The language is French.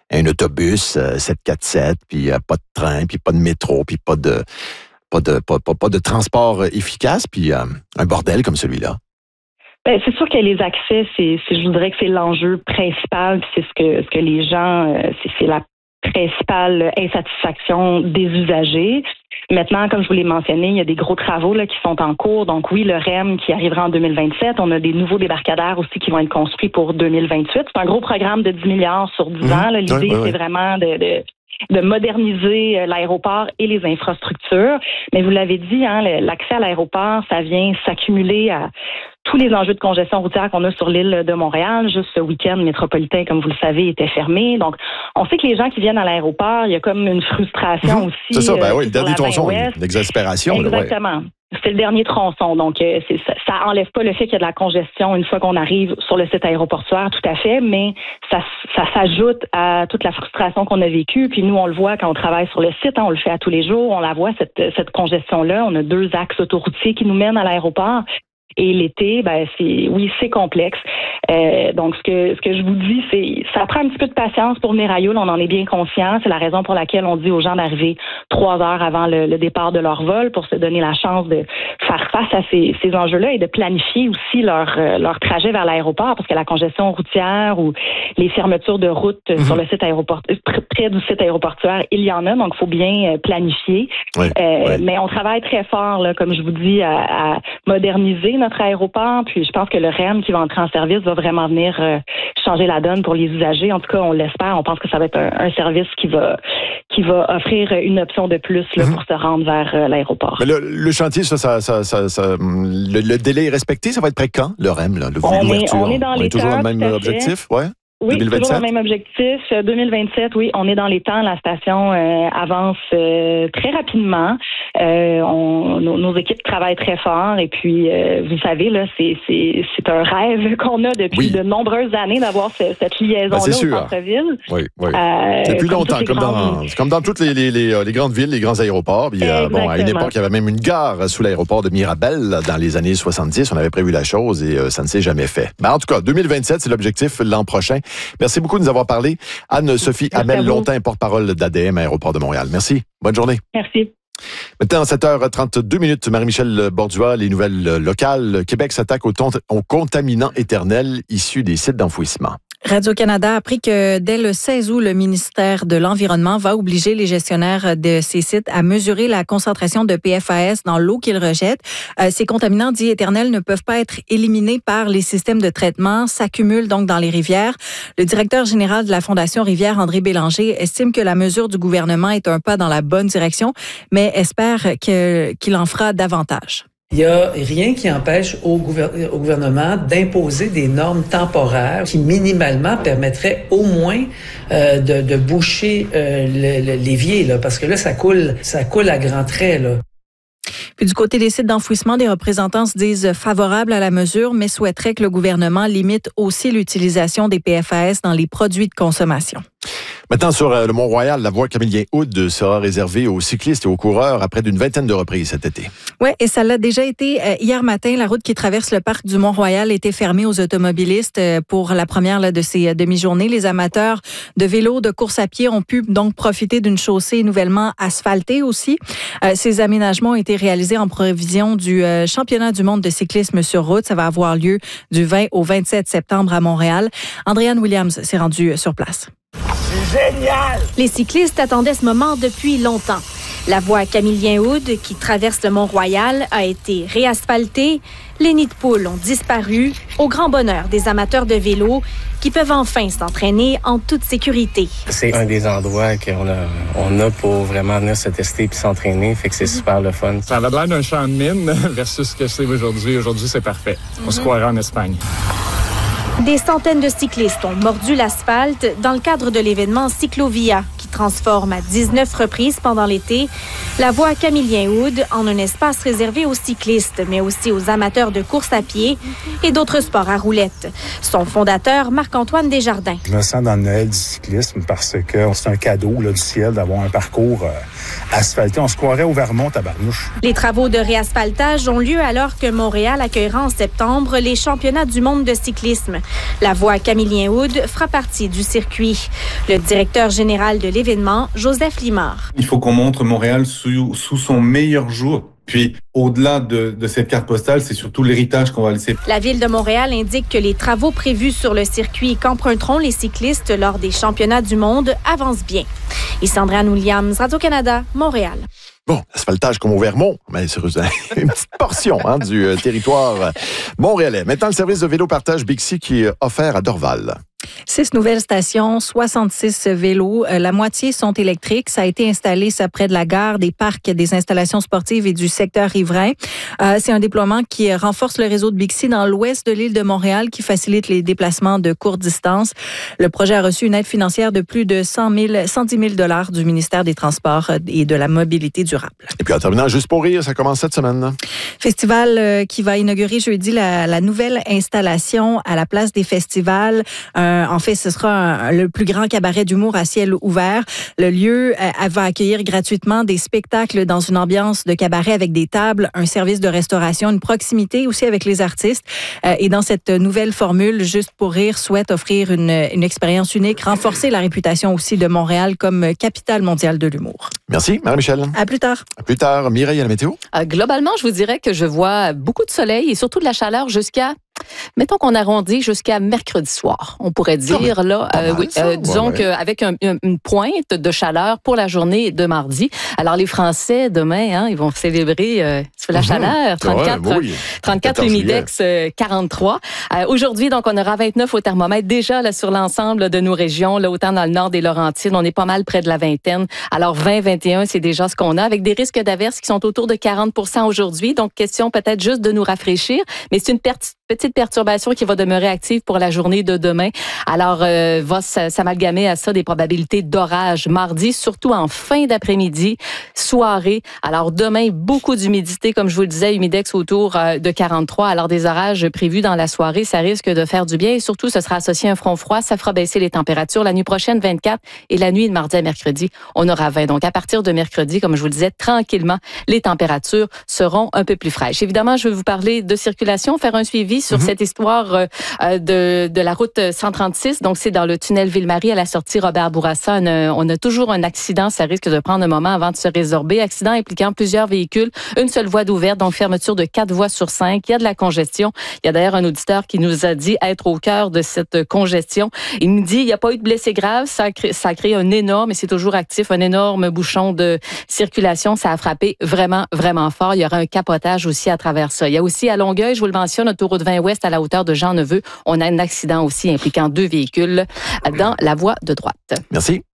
un autobus 747, puis pas de train, puis pas de métro, puis pas de transport efficace, puis un bordel comme celui-là? Ben, c'est sûr que les accès, je voudrais que c'est l'enjeu principal, puis c'est ce que les gens, c'est la principale insatisfaction des usagers. Maintenant, comme je vous l'ai mentionné, il y a des gros travaux là, qui sont en cours. Donc oui, le REM qui arrivera en 2027. On a des nouveaux débarcadères aussi qui vont être construits pour 2028. C'est un gros programme de 10 milliards sur 10 ans. Là. L'idée, c'est vraiment de moderniser l'aéroport et les infrastructures. Mais vous l'avez dit, hein, l'accès à l'aéroport, ça vient s'accumuler à tous les enjeux de congestion routière qu'on a sur l'île de Montréal. Juste ce week-end métropolitain, comme vous le savez, était fermé. Donc, on sait que les gens qui viennent à l'aéroport, il y a comme une frustration aussi. C'est ça, oui, le dernier tronçon, l'exaspération. Exactement. Là, c'est le dernier tronçon. Donc, ça enlève pas le fait qu'il y a de la congestion une fois qu'on arrive sur le site aéroportuaire, tout à fait, mais ça s'ajoute à toute la frustration qu'on a vécue. Puis nous, on le voit quand on travaille sur le site, hein, on le fait à tous les jours, on la voit, cette congestion-là. On a 2 axes autoroutiers qui nous mènent à l'aéroport. Et l'été, c'est complexe. Donc, ce que je vous dis, c'est ça prend un petit peu de patience pour venir à Youl, on en est bien conscient. C'est la raison pour laquelle on dit aux gens d'arriver 3 heures avant le départ de leur vol pour se donner la chance de faire face à ces enjeux-là et de planifier aussi leur trajet vers l'aéroport, parce que la congestion routière ou les fermetures de route sur le site près du site aéroportuaire, il y en a, donc il faut bien planifier. Mais on travaille très fort, là, comme je vous dis, à moderniser notre aéroport, puis je pense que le REM qui va entrer en service va vraiment venir changer la donne pour les usagers. En tout cas, on l'espère. On pense que ça va être un service qui va offrir une option de plus là, pour se rendre vers l'aéroport. Mais le chantier, le délai est respecté? Ça va être prêt quand, le REM? Là, on est dans les temps. Toujours le même objectif? Ouais. Oui, 2027? toujours le même objectif. 2027, oui, on est dans les temps. La station avance très rapidement. Nos équipes travaillent très fort. Et puis, vous savez, là, c'est un rêve qu'on a depuis de nombreuses années d'avoir cette liaison-là au centre-ville. Oui. Depuis longtemps, comme dans toutes les grandes villes, les grands aéroports. Puis, à une époque, il y avait même une gare sous l'aéroport de Mirabel dans les années 70. On avait prévu la chose et ça ne s'est jamais fait. Mais en tout cas, 2027, c'est l'objectif l'an prochain. Merci beaucoup de nous avoir parlé. Anne-Sophie Hamel, longtemps porte-parole d'ADM Aéroport de Montréal. Merci. Bonne journée. Merci. Maintenant, 7h32, Marie-Michel Bordua, les nouvelles locales. Québec s'attaque aux contaminants éternels issus des sites d'enfouissement. Radio-Canada a appris que dès le 16 août, le ministère de l'Environnement va obliger les gestionnaires de ces sites à mesurer la concentration de PFAS dans l'eau qu'ils rejettent. Ces contaminants dits éternels ne peuvent pas être éliminés par les systèmes de traitement, s'accumulent donc dans les rivières. Le directeur général de la Fondation Rivière, André Bélanger, estime que la mesure du gouvernement est un pas dans la bonne direction, mais espère qu'il en fera davantage. Il n'y a rien qui empêche au gouvernement d'imposer des normes temporaires qui minimalement permettraient au moins de boucher l'évier, là, parce que là, ça coule à grands traits, là. Puis du côté des sites d'enfouissement, des représentants se disent favorables à la mesure, mais souhaiteraient que le gouvernement limite aussi l'utilisation des PFAS dans les produits de consommation. Maintenant, sur le Mont-Royal, la voie Camillien-Hood sera réservée aux cyclistes et aux coureurs à près d'une vingtaine de reprises cet été. Oui, et ça l'a déjà été hier matin. La route qui traverse le parc du Mont-Royal était fermée aux automobilistes pour la première de ces demi-journées. Les amateurs de vélo, de course à pied ont pu donc profiter d'une chaussée nouvellement asphaltée aussi. Ces aménagements ont été réalisés en prévision du championnat du monde de cyclisme sur route. Ça va avoir lieu du 20 au 27 septembre à Montréal. Andréanne Williams s'est rendue sur place. C'est génial! Les cyclistes attendaient ce moment depuis longtemps. La voie Camillien-Hood, qui traverse le Mont-Royal, a été réasphaltée. Les nids de poules ont disparu, au grand bonheur des amateurs de vélo qui peuvent enfin s'entraîner en toute sécurité. C'est un des endroits qu'on a pour vraiment venir se tester et s'entraîner, fait que c'est super le fun. Ça avait l'air d'un champ de mine versus ce que c'est aujourd'hui. Aujourd'hui, c'est parfait. On se croirait en Espagne. Des centaines de cyclistes ont mordu l'asphalte dans le cadre de l'événement Cyclovia, qui transforme à 19 reprises pendant l'été la voie Camillien-Houde en un espace réservé aux cyclistes, mais aussi aux amateurs de course à pied et d'autres sports à roulettes. Son fondateur, Marc-Antoine Desjardins. Je me sens dans le Noël du cyclisme parce que c'est un cadeau là, du ciel d'avoir un parcours asphalté. On se croirait au Vermont, tabarnouche. Les travaux de réasphaltage ont lieu alors que Montréal accueillera en septembre les championnats du monde de cyclisme. La voie Camillien-Houde fera partie du circuit. Le directeur général de l'événement, Joseph Limard. Il faut qu'on montre Montréal sous son meilleur jour. Puis, au-delà de cette carte postale, c'est surtout l'héritage qu'on va laisser. La Ville de Montréal indique que les travaux prévus sur le circuit qu'emprunteront les cyclistes lors des championnats du monde avancent bien. Ici Andréane Williams, Radio-Canada, Montréal. Bon, asphaltage comme au Vermont, mais c'est une petite portion du territoire montréalais. Maintenant, le service de vélo partage Bixi qui est offert à Dorval. 6 nouvelles stations, 66 vélos. La moitié sont électriques. Ça a été installé près de la gare, des parcs, des installations sportives et du secteur riverain. C'est un déploiement qui renforce le réseau de Bixi dans l'ouest de l'île de Montréal, qui facilite les déplacements de courte distance. Le projet a reçu une aide financière de plus de 110 000 $ du ministère des Transports et de la Mobilité durable. Et puis en terminant, juste pour rire, ça commence cette semaine. Festival qui va inaugurer jeudi la nouvelle installation à la place des festivals. En fait, ce sera le plus grand cabaret d'humour à ciel ouvert. Le lieu va accueillir gratuitement des spectacles dans une ambiance de cabaret avec des tables, un service de restauration, une proximité aussi avec les artistes. Et dans cette nouvelle formule, Juste pour rire souhaite offrir une expérience unique, renforcer la réputation aussi de Montréal comme capitale mondiale de l'humour. Merci, Marie-Michel. À plus tard. À plus tard. Mireille, à la météo? Globalement, je vous dirais que je vois beaucoup de soleil et surtout de la chaleur mettons qu'on arrondit jusqu'à mercredi soir. On pourrait dire, disons qu'avec une pointe de chaleur pour la journée de mardi. Alors, les Français, demain, ils vont célébrer la chaleur. 34 humidex, 43. Aujourd'hui, donc, on aura 29 au thermomètre. Déjà, là, sur l'ensemble de nos régions, là, autant dans le nord des Laurentides, on est pas mal près de la vingtaine. Alors, 20, 21, c'est déjà ce qu'on a, avec des risques d'averses qui sont autour de 40 % aujourd'hui. Donc, question peut-être juste de nous rafraîchir, mais c'est une petite perturbation qui va demeurer active pour la journée de demain. Alors, va s'amalgamer à ça des probabilités d'orage mardi, surtout en fin d'après-midi, soirée. Alors, demain, beaucoup d'humidité, comme je vous le disais, humidex autour de 43. Alors, des orages prévus dans la soirée, ça risque de faire du bien et surtout, ce sera associé à un front froid. Ça fera baisser les températures. La nuit prochaine, 24 et la nuit de mardi à mercredi, on aura 20. Donc, à partir de mercredi, comme je vous le disais, tranquillement, les températures seront un peu plus fraîches. Évidemment, je vais vous parler de circulation, faire un suivi sur cette histoire de la route 136. Donc, c'est dans le tunnel Ville-Marie à la sortie Robert-Bourassa. On a toujours un accident. Ça risque de prendre un moment avant de se résorber. Accident impliquant plusieurs véhicules. Une seule voie d'ouverte, donc fermeture de 4 voies sur 5. Il y a de la congestion. Il y a d'ailleurs un auditeur qui nous a dit être au cœur de cette congestion. Il me dit, il n'y a pas eu de blessés graves. Ça a créé un énorme, et c'est toujours actif, un énorme bouchon de circulation. Ça a frappé vraiment, vraiment fort. Il y aura un capotage aussi à travers ça. Il y a aussi à Longueuil, je vous le mentionne, autoroute 20 Ouest à la hauteur de Jean-Neveu. On a un accident aussi impliquant 2 véhicules dans la voie de droite. Merci.